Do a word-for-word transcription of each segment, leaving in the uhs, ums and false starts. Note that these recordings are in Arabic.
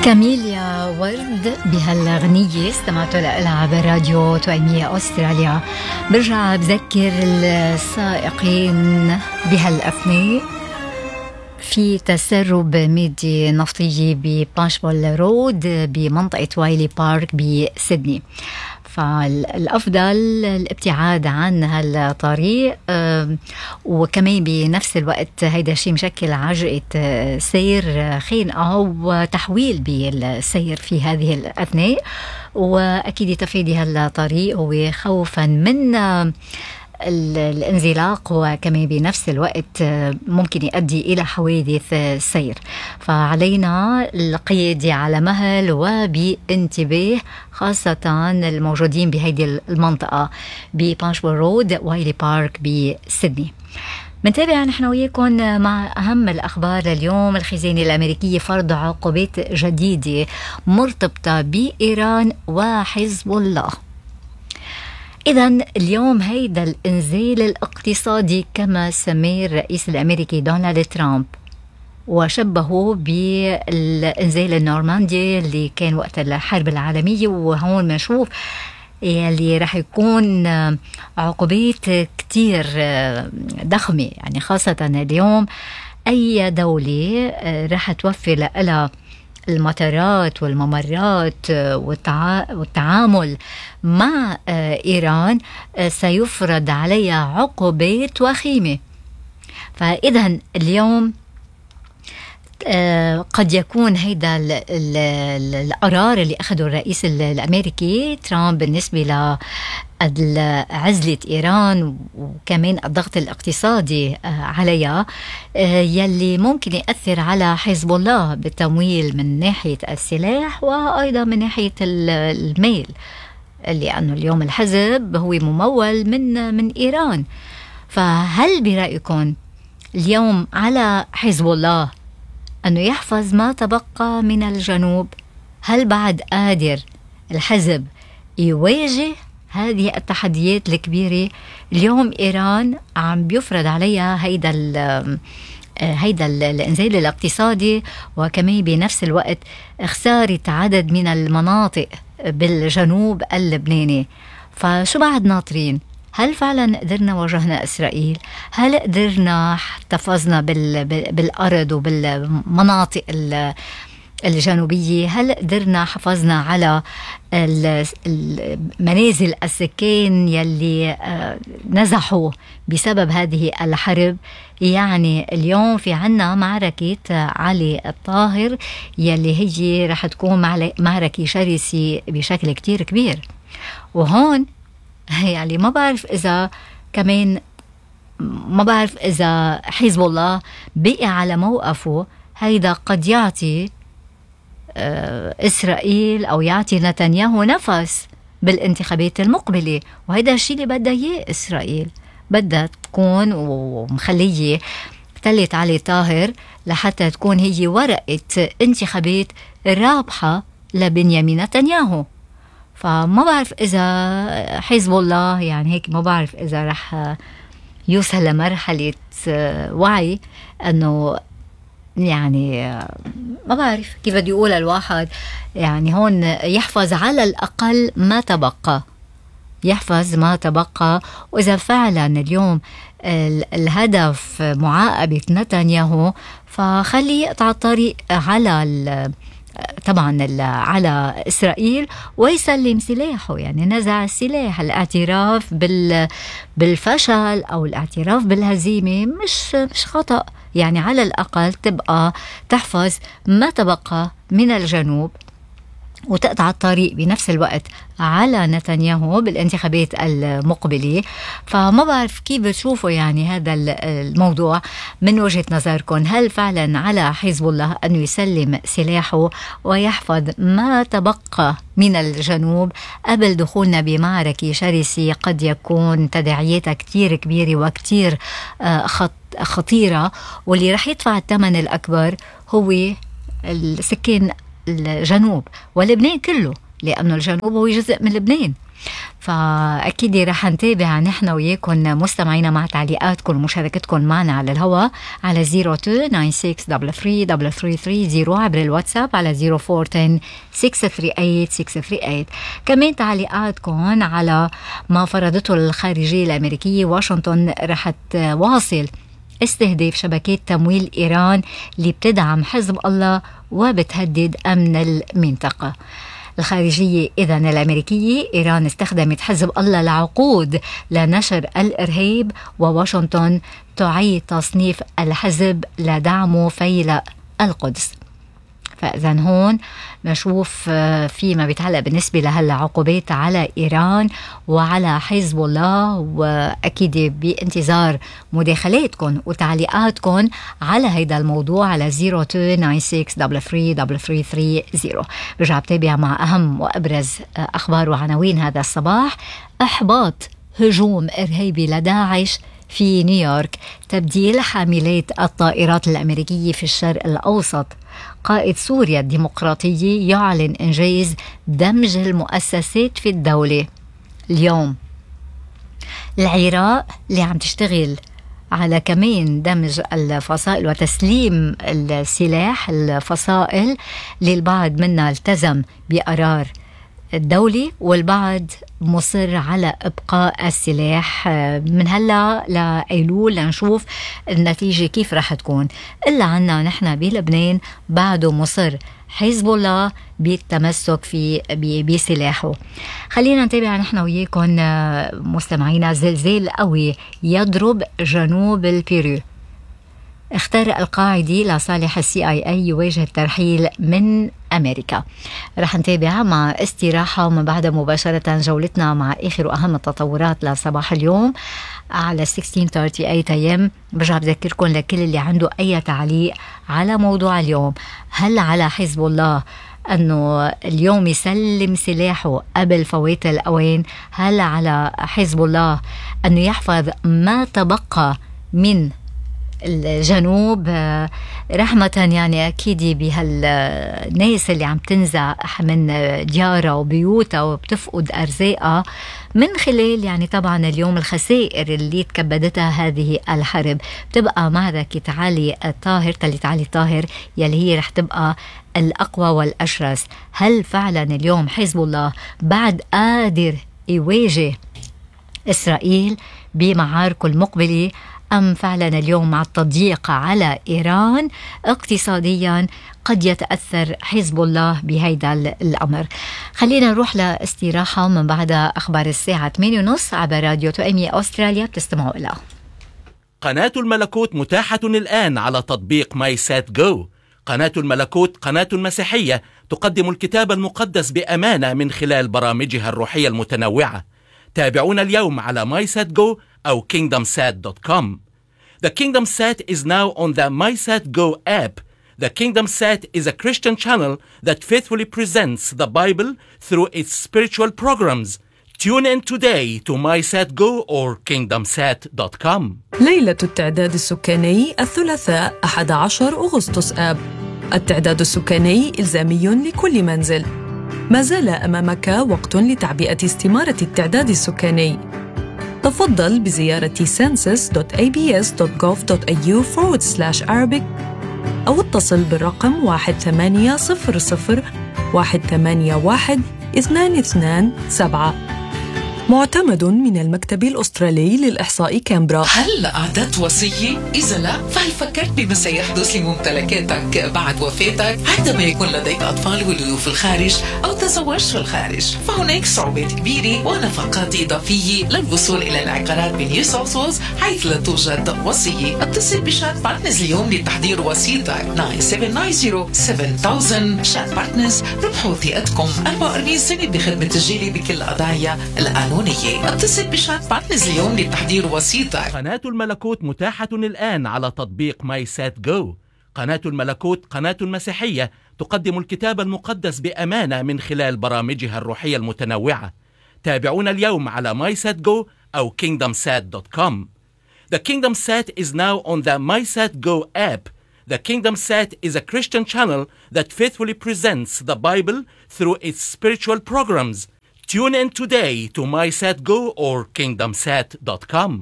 كاميليا ورد بهالأغنية استمعتوا لها عبر راديو توأمية أستراليا. برجع بذكر السائقين بهالأثناء في تسرب ميدي نفطية ببانشبول رود بمنطقة وايلي بارك بسيدني، فالأفضل الابتعاد عن هالطريق، وكمان بنفس الوقت هيدا الشيء مشكل عجقة سير خينقة وتحويل بالسير في هذه الأثناء، وأكيد تفادي هالطريق هو خوفا من الانزلاق، وكمان بنفس الوقت ممكن يؤدي إلى حوادث سير. فعلينا القيادة على مهل وبانتباه، خاصة الموجودين بهذه المنطقة ببانشبول رود وايلي بارك بسيدني. منتابع نحن وياكم مع أهم الأخبار اليوم. الخزانة الأمريكية فرض عقوبات جديدة مرتبطة بإيران وحزب الله. إذن اليوم هيدا الإنزال الاقتصادي كما سماه الرئيس الأمريكي دونالد ترامب، وشبهه بالإنزال النورماندي اللي كان وقت الحرب العالمية، وهون بنشوف اللي رح يكون عقوبات كتير ضخمة، يعني خاصة اليوم أي دولة رح توفر لها المطارات والممرات والتعامل مع إيران سيفرض عليها عقوبات وخيمة. فإذا اليوم قد يكون هيدا القرار اللي أخذه الرئيس الأمريكي ترامب بالنسبة لعزلة إيران وكمان الضغط الاقتصادي عليها، يلي ممكن يأثر على حزب الله بالتمويل من ناحية السلاح وأيضا من ناحية المال، لأنه اليوم الحزب هو ممول من من إيران. فهل برأيكم اليوم على حزب الله أنه يحفظ ما تبقى من الجنوب؟ هل بعد قادر الحزب يواجه هذه التحديات الكبيرة؟ اليوم إيران عم بيفرض عليها هيدا ال هيدا الانزال الاقتصادي، وكمان بنفس الوقت خسارة عدد من المناطق بالجنوب اللبناني. فشو بعد ناطرين؟ هل فعلا قدرنا واجهنا إسرائيل؟ هل قدرنا احتفظنا بالأرض وبالمناطق الجنوبية؟ هل قدرنا حفظنا على منازل السكان يلي نزحوا بسبب هذه الحرب؟ يعني اليوم في عنا معركة علي الطاهر يلي هي رح تكون معركة شرسة بشكل كتير كبير. وهون يعني ما بعرف إذا كمان ما بعرف إذا حزب الله بقي على موقفه. هيدا قد يعطي إسرائيل أو يعطي نتنياهو نفس بالانتخابات المقبلة، وهيدا الشيء اللي بدها إياه إسرائيل. بدها تكون ومخليه تلت علي طاهر لحتى تكون هي ورقة انتخابات رابحة لبنيامين نتنياهو. فما بعرف إذا حزب الله يعني هيك ما بعرف إذا رح يوصل لمرحلة وعي أنه يعني ما بعرف كيف بدي يقول الواحد، يعني هون يحفظ على الأقل ما تبقى، يحفظ ما تبقى. وإذا فعلا اليوم الهدف معاقبة نتنياهو فخلي يقطع الطريق على طبعا على إسرائيل ويسلم سلاحه، يعني نزع السلاح. الاعتراف بال بالفشل أو الاعتراف بالهزيمة مش مش خطأ، يعني على الأقل تبقى تحفظ ما تبقى من الجنوب وتقطع الطريق بنفس الوقت على نتنياهو بالانتخابات المقبلة. فما بعرف كيف بتشوفوا يعني هذا الموضوع من وجهة نظركم. هل فعلا على حزب الله أن يسلم سلاحه ويحفظ ما تبقى من الجنوب قبل دخولنا بمعركة شرسة قد يكون تداعياتها كتير كبيرة وكتير خطيرة، واللي رح يدفع الثمن الأكبر هو السكان الجنوب ولبنان كله، لأنه الجنوب هو جزء من لبنان. فأكيد رح نتابع نحن وياكم مستمعينا مع تعليقاتكم ومشاركتكم معنا على الهواء على صفر اثنين تسعة ستة ثلاثة ثلاثة ثلاثة ثلاثة ثلاثة صفر عبر الواتساب على صفر أربعة عشرة ستة ثلاثة ثمانية ستة ثلاثة ثمانية. كمان تعليقاتكم على ما فرضته الخارجية الأمريكية. واشنطن رح تواصل استهداف شبكات تمويل إيران اللي بتدعم حزب الله وبتهدد أمن المنطقة. الخارجية إذن الأمريكية: إيران استخدمت حزب الله لعقود لنشر الإرهاب، وواشنطن تعيد تصنيف الحزب لدعمه فيلق القدس. فإذن هون نشوف فيما بيتعلق بالنسبة لهالعقوبات على إيران وعلى حزب الله، وأكيد بانتظار مداخلاتكم وتعليقاتكم على هيدا الموضوع على صفر اثنين تسعة ستة ثلاثة ثلاثة ثلاثة ثلاثة صفر. برجع بتابع مع أهم وأبرز أخبار وعناوين هذا الصباح. إحباط هجوم إرهابي لداعش في نيويورك. تبديل حاملات الطائرات الأمريكية في الشرق الأوسط. قائد سوريا الديمقراطية يعلن إنجاز دمج المؤسسات في الدولة. اليوم العراق اللي عم تشتغل على كمان دمج الفصائل وتسليم السلاح الفصائل، للبعض منا التزم بقرار الدولي والبعض مصر على إبقاء السلاح من هلا لأيلول لنشوف النتيجة كيف رح تكون. إلا عنا نحن بلبنان بعده مصر حزب الله بالتمسك في بسلاحه. خلينا نتابع نحن وياكم مستمعينا. زلزال قوي يضرب جنوب البيرو. اختار القاعدي لصالح السي اي اي يواجه الترحيل من أمريكا. رح نتابع مع استراحة ومن بعدها مباشرة جولتنا مع آخر وأهم التطورات لصباح اليوم على ستة عشر ثلاثة وثلاثين أي إم. برجع بذكركم لكل اللي عنده أي تعليق على موضوع اليوم: هل على حزب الله أنه اليوم يسلم سلاحه قبل فوات الأوان؟ هل على حزب الله أنه يحفظ ما تبقى من الجنوب رحمة يعني أكيد بهالناس اللي عم تنزح من ديارها وبيوتها وبتفقد أرزاقها من خلال يعني طبعا اليوم الخسائر اللي تكبدتها هذه الحرب. بتبقى معركة علي الطاهر تلي علي الطاهر يلي هي رح تبقى الأقوى والأشرس. هل فعلا اليوم حزب الله بعد قادر يواجه إسرائيل بمعاركه المقبلة، أم فعلا اليوم مع التضييق على إيران اقتصاديا قد يتأثر حزب الله بهيدا الأمر؟ خلينا نروح لاستراحة من بعد أخبار الساعة ثمانية ونص عبر راديو توأمية أستراليا. بتستمعوا إلى قناة الملكوت متاحة الآن على تطبيق ماي سات جو. قناة الملكوت قناة مسيحية تقدم الكتاب المقدس بأمانة من خلال برامجها الروحية المتنوعة. تابعونا اليوم على ماي سات جو أو kingdom sat dot com. The Kingdom Sat is now on the MySatGo app. The Kingdom Sat is a Christian channel that faithfully presents the Bible through its spiritual programs. Tune in today to MySatGo or kingdom sat dot com. ليلة التعداد السكاني الثلاثاء أحد عشر أغسطس آب. التعداد السكاني إلزامي لكل منزل. ما زال أمامك وقت لتعبئة استمارة التعداد السكاني. تفضل بزيارة census dot a b s dot gov dot a u forward slash arabic أو اتصل بالرقم واحد ثمانية صفر صفر واحد ثمانية واحد اثنان اثنان سبعة. معتمد من المكتب الأسترالي للإحصاء كامبرا. هل أعددت وصية؟ إذا لا، فهل فكرت بما سيحدث لممتلكاتك بعد وفاتك عندما يكون لديك أطفال ولدوا في الخارج أو تزوجت في الخارج؟ فهناك صعوبات كبيرة ونفقات إضافية للوصول إلى العقارات بنيو ساوث ويلز حيث لا توجد وصية. اتصل بشات بارتنرز اليوم لتحضير وصيتك تسعة سبعة تسعة صفر سبعة ألف. شات بارتنرز، ربحوا ثقتكم. أربعة وأربعين سنة بخدمة تسجيلي بكل القضايا القانونية. اتصل بشات بارتنرز اليوم لتحضير وصيتك. قناة الملكوت متاحة الآن على تطبيق ماي سات جو. قناة الملكوت قناة مسيحية تقدم الكتاب المقدس بأمانة من خلال برامجها الروحية المتنوعة. تابعونا اليوم على ماي سات جو أو kingdom sat dot com. The Kingdom Sat is now on the MySatGo app. The Kingdom Sat is a Christian channel that faithfully presents the Bible through its spiritual programs. Tune in today to MySatGo or kingdom sat dot com.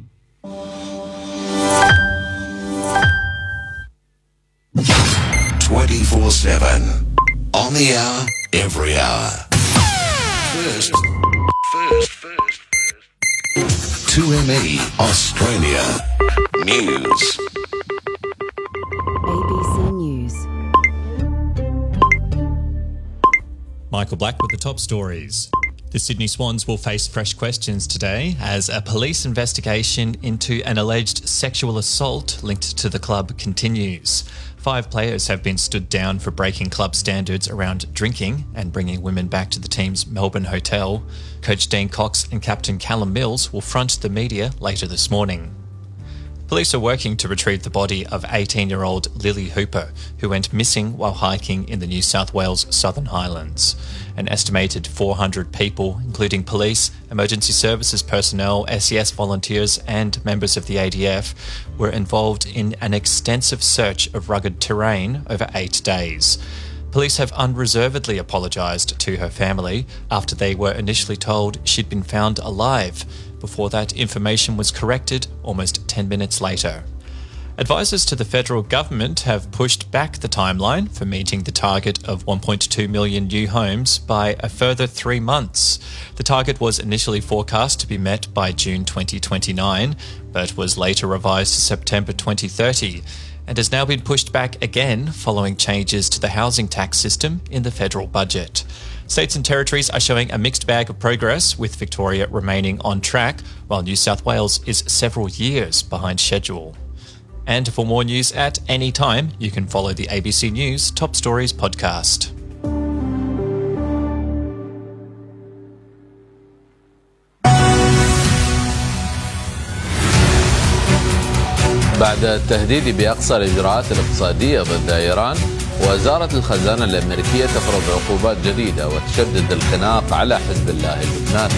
twenty-four seven. On the hour, every hour. First, first, first, first. two M E Australia News. A B C News. Michael Black with the top stories. The Sydney Swans will face fresh questions today as a police investigation into an alleged sexual assault linked to the club continues. Five players have been stood down for breaking club standards around drinking and bringing women back to the team's Melbourne hotel. Coach Dean Cox and captain Callum Mills will front the media later this morning. Police are working to retrieve the body of eighteen-year-old Lily Hooper, who went missing while hiking in the New South Wales Southern Highlands. An estimated four hundred people, including police, emergency services personnel, S E S volunteers and members of the A D F, were involved in an extensive search of rugged terrain over eight days. Police have unreservedly apologised to her family after they were initially told she'd been found alive. Before that information was corrected almost ten minutes later. Advisors to the federal government have pushed back the timeline for meeting the target of one point two million new homes by a further three months. The target was initially forecast to be met by June twenty twenty-nine, but was later revised to September twenty thirty, and has now been pushed back again following changes to the housing tax system in the federal budget. States and territories are showing a mixed bag of progress, with Victoria remaining on track, while New South Wales is several years behind schedule. And for more news at any time, you can follow the A B C News Top Stories podcast. بعد التهديد بأقصى الإجراءات الاقتصادية ضد إيران، وزارة الخزانة الأمريكية تفرض عقوبات جديدة وتشدد الخناق على حزب الله اللبناني.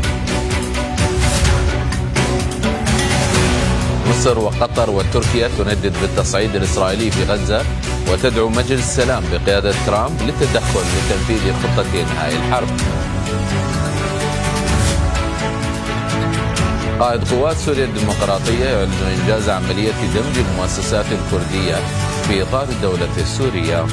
مصر وقطر وتركيا تندد بالتصعيد الإسرائيلي في غزة وتدعو مجلس السلام بقيادة ترامب للتدخل لتنفيذ خطة إنهاء الحرب. قائد قوات سوريا الديمقراطية يعلن إنجاز عملية دمج المؤسسات الكردية في إطار الدولة السورية.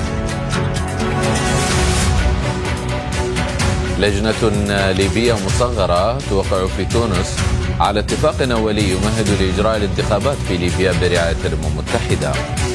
لجنة ليبية مصغرة توقع في تونس على اتفاق أولي يمهد لإجراء الانتخابات في ليبيا برعاية الأمم المتحدة.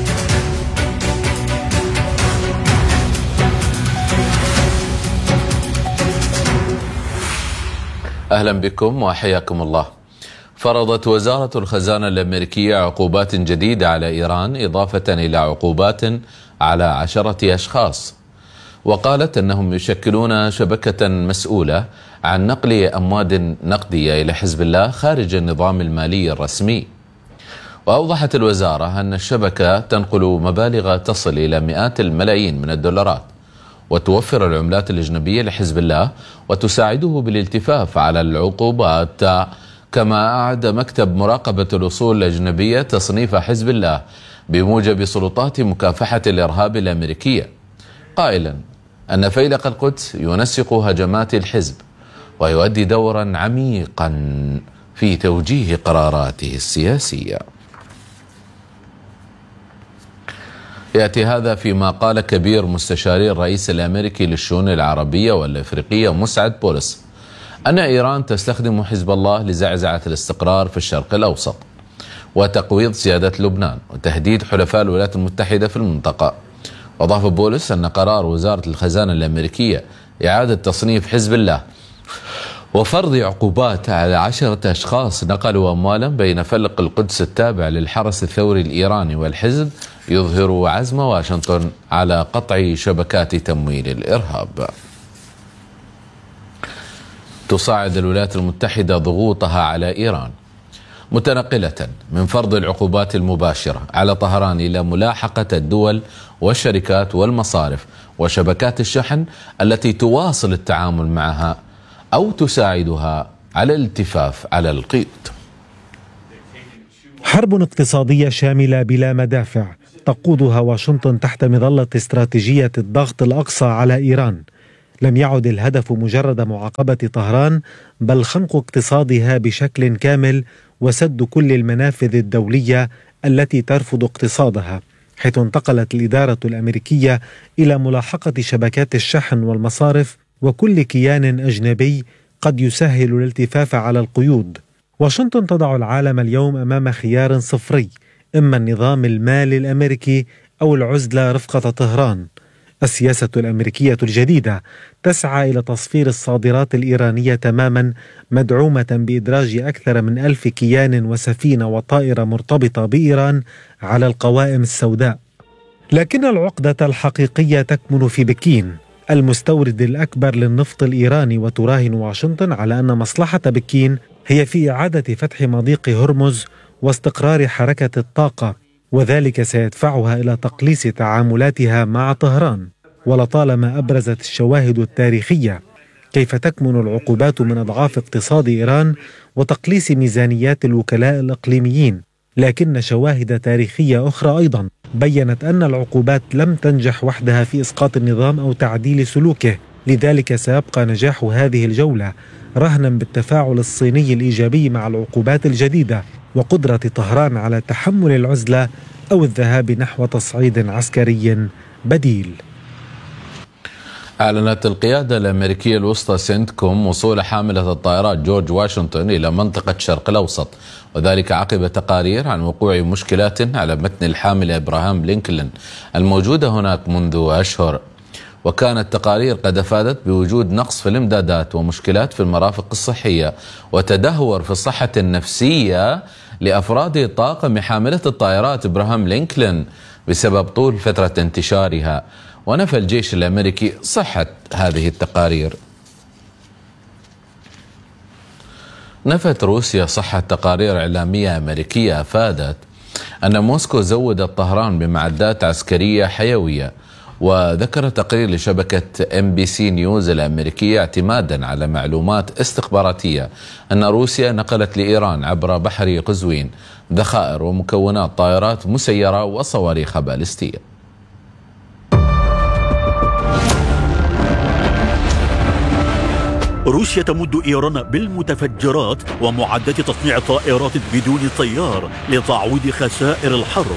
أهلا بكم وحياكم الله. فرضت وزارة الخزانة الأمريكية عقوبات جديدة على إيران إضافة إلى عقوبات على عشرة أشخاص، وقالت أنهم يشكلون شبكة مسؤولة عن نقل أموال نقدية إلى حزب الله خارج النظام المالي الرسمي. وأوضحت الوزارة أن الشبكة تنقل مبالغ تصل إلى مئات الملايين من الدولارات وتوفر العملات الأجنبية لحزب الله وتساعده بالالتفاف على العقوبات. كما أعد مكتب مراقبة الأصول الأجنبية تصنيف حزب الله بموجب سلطات مكافحة الإرهاب الأمريكية، قائلا أن فيلق القدس ينسق هجمات الحزب ويؤدي دورا عميقا في توجيه قراراته السياسية. يأتي هذا فيما قال كبير مستشاري الرئيس الأمريكي للشؤون العربية والأفريقية مسعد بولس أن إيران تستخدم حزب الله لزعزعة الاستقرار في الشرق الأوسط وتقويض سيادة لبنان وتهديد حلفاء الولايات المتحدة في المنطقة. وأضاف بولس أن قرار وزارة الخزانة الأمريكية إعادة تصنيف حزب الله وفرض عقوبات على عشرة أشخاص نقلوا أموالا بين فلق القدس التابع للحرس الثوري الإيراني والحزب يظهر عزم واشنطن على قطع شبكات تمويل الإرهاب. تصاعد الولايات المتحدة ضغوطها على إيران متنقلة من فرض العقوبات المباشرة على طهران إلى ملاحقة الدول والشركات والمصارف وشبكات الشحن التي تواصل التعامل معها أو تساعدها على الالتفاف على القيد. حرب اقتصادية شاملة بلا مدافع تقودها واشنطن تحت مظلة استراتيجية الضغط الأقصى على إيران لم يعد الهدف مجرد معاقبة طهران، بل خنق اقتصادها بشكل كامل وسد كل المنافذ الدولية التي ترفض اقتصادها، حيث انتقلت الإدارة الأمريكية إلى ملاحقة شبكات الشحن والمصارف وكل كيان أجنبي قد يسهل الالتفاف على القيود. واشنطن تضع العالم اليوم أمام خيار صفري، إما النظام المالي الأمريكي أو العزلة رفقة طهران. السياسة الأمريكية الجديدة تسعى إلى تصفير الصادرات الإيرانية تماما، مدعومة بإدراج أكثر من ألف كيان وسفينة وطائرة مرتبطة بإيران على القوائم السوداء. لكن العقدة الحقيقية تكمن في بكين، المستورد الأكبر للنفط الإيراني، وتراهن واشنطن على أن مصلحة بكين هي في إعادة فتح مضيق هرمز واستقرار حركة الطاقة، وذلك سيدفعها إلى تقليص تعاملاتها مع طهران. ولطالما أبرزت الشواهد التاريخية كيف تكمن العقوبات من أضعاف اقتصاد إيران وتقليص ميزانيات الوكلاء الإقليميين، لكن شواهد تاريخية أخرى أيضا بيّنت أن العقوبات لم تنجح وحدها في إسقاط النظام أو تعديل سلوكه. لذلك سيبقى نجاح هذه الجولة رهنا بالتفاعل الصيني الإيجابي مع العقوبات الجديدة وقدرة طهران على تحمل العزلة أو الذهاب نحو تصعيد عسكري بديل. أعلنت القيادة الأمريكية الوسطى سنتكوم وصول حاملة الطائرات جورج واشنطن إلى منطقة الشرق الأوسط، وذلك عقب تقارير عن وقوع مشكلات على متن الحاملة إبراهام لينكولن الموجودة هناك منذ أشهر. وكانت تقارير قد أفادت بوجود نقص في الإمدادات ومشكلات في المرافق الصحية وتدهور في الصحة النفسية لأفراد طاقم حاملة الطائرات إبراهام لينكولن بسبب طول فترة انتشارها. ونفى الجيش الأمريكي صحة هذه التقارير. نفت روسيا صحة تقارير إعلامية أمريكية أفادت أن موسكو زودت طهران بمعدات عسكرية حيوية. وذكر تقرير لشبكة إم بي سي نيوز الأمريكية اعتمادا على معلومات استخباراتية أن روسيا نقلت لإيران عبر بحر قزوين ذخائر ومكونات طائرات مسيرة وصواريخ باليستية. روسيا تمد إيران بالمتفجرات ومعدات تصنيع طائرات بدون طيار لتعويض خسائر الحرب.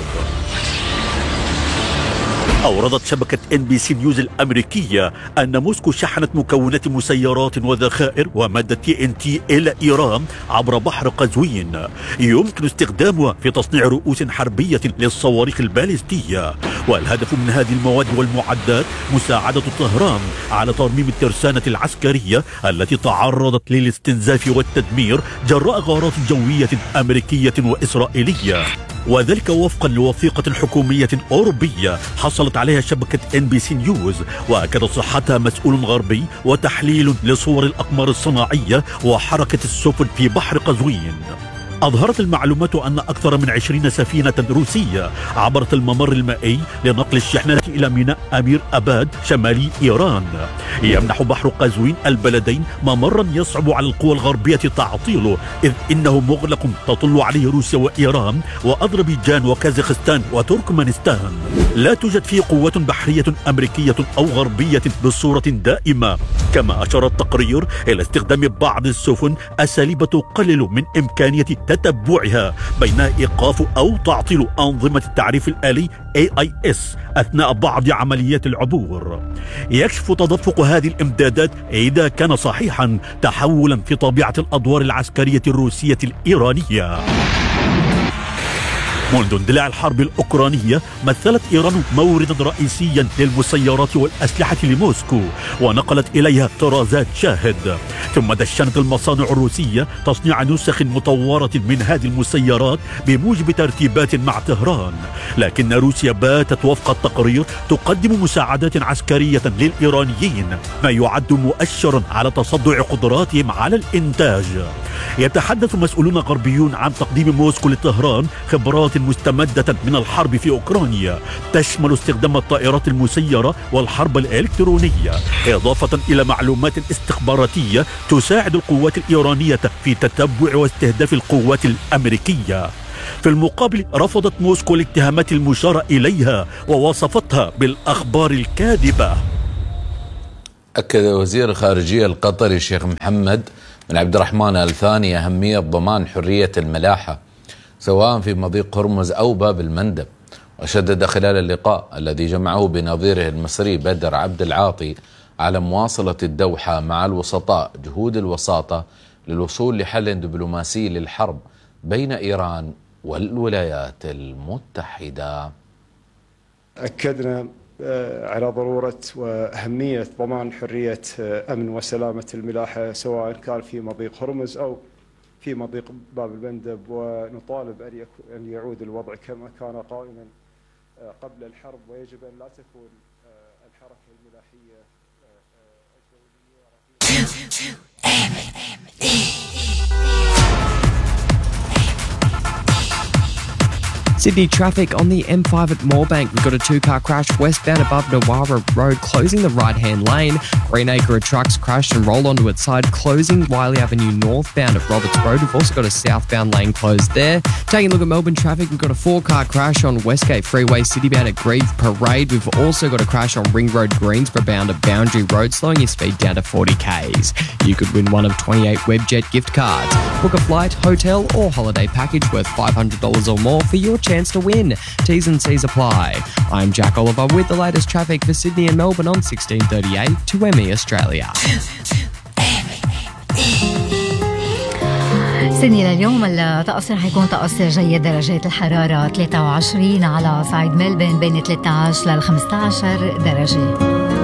أوردت شبكة إن بي سي نيوز الأمريكية أن موسكو شحنت مكونات مسيرات وذخائر ومادة تي إن تي إلى إيران عبر بحر قزوين يمكن استخدامها في تصنيع رؤوس حربية للصواريخ الباليستية. والهدف من هذه المواد والمعدات مساعدة طهران على ترميم الترسانة العسكرية التي تعرضت للاستنزاف والتدمير جراء غارات جوية أمريكية وإسرائيلية، وذلك وفقا لوثيقة حكومية أوروبية حصلت عليها شبكة إن بي سي نيوز، وأكد صحتها مسؤول غربي وتحليل لصور الأقمار الصناعية وحركة السفن في بحر قزوين. أظهرت المعلومات أن أكثر من عشرين سفينة روسية عبرت الممر المائي لنقل الشحنات إلى ميناء أمير أباد شمالي إيران. يمنح بحر قزوين البلدين ممرا يصعب على القوى الغربية تعطيله، إذ إنه مغلق تطل عليه روسيا وإيران وأذربيجان وكازاخستان وتركمانستان. لا توجد فيه قوات بحرية أمريكية أو غربية بصورة دائمة. كما أشار التقرير إلى استخدام بعض السفن أساليب تقلل من إمكانية تتبعها، بينها إيقاف أو تعطيل أنظمة التعريف الآلي إيه آي إس أثناء بعض عمليات العبور. يكشف تدفق هذه الإمدادات إذا كان صحيحا تحولا في طبيعة الأدوار العسكرية الروسية الإيرانية. منذ اندلاع الحرب الأوكرانية مثلت إيران موردا رئيسيا للمسيرات والأسلحة لموسكو ونقلت إليها طرازات شاهد، ثم دشنت المصانع الروسية تصنيع نسخ مطورة من هذه المسيرات بموجب ترتيبات مع طهران. لكن روسيا باتت وفق التقرير تقدم مساعدات عسكرية للإيرانيين، ما يعد مؤشرا على تصدع قدراتهم على الإنتاج. يتحدث مسؤولون غربيون عن تقديم موسكو لطهران خبرات مستمدة من الحرب في أوكرانيا تشمل استخدام الطائرات المسيرة والحرب الإلكترونية، إضافة إلى معلومات استخباراتية تساعد القوات الإيرانية في تتبع واستهداف القوات الأمريكية. في المقابل رفضت موسكو الاتهامات المشار إليها ووصفتها بالأخبار الكاذبة. أكد وزير الخارجية القطري الشيخ محمد بن عبد الرحمن آل ثاني أهمية ضمان حرية الملاحة سواء في مضيق هرمز أو باب المندب، وشدد خلال اللقاء الذي جمعه بنظيره المصري بدر عبد العاطي على مواصلة الدوحة مع الوسطاء جهود الوساطة للوصول لحل دبلوماسي للحرب بين إيران والولايات المتحدة. أكدنا على ضرورة وأهمية ضمان حرية أمن وسلامة الملاحة سواء كان في مضيق هرمز أو في مضيق باب المندب، ونطالب أن يعود الوضع كما كان قائما قبل الحرب، ويجب أن لا تكون الحركة الملاحية Sydney traffic on the M five at Moorebank. We've got a two-car crash westbound above Nawara Road, closing the right-hand lane. Greenacre trucks crashed and rolled onto its side, closing Wiley Avenue northbound at Roberts Road. We've also got a southbound lane closed there. Taking a look at Melbourne traffic, we've got a four-car crash on Westgate Freeway, citybound at Grieve Parade. We've also got a crash on Ring Road, Greensborough bound at Boundary Road, slowing your speed down to forty kays. You could win one of twenty-eight Webjet gift cards. Book a flight, hotel or holiday package worth five hundred dollars or more for your chance to win. T's and C's apply. I'm Jack Oliver with the latest traffic for Sydney and Melbourne on sixteen thirty-eight to M E Australia. سيدني لليوم الطقس رح يكون طقس جيد، درجات الحرارة ثلاثة وعشرين على صعيد ملبن، بين ثلاثة عشر لل خمسة عشر درجة.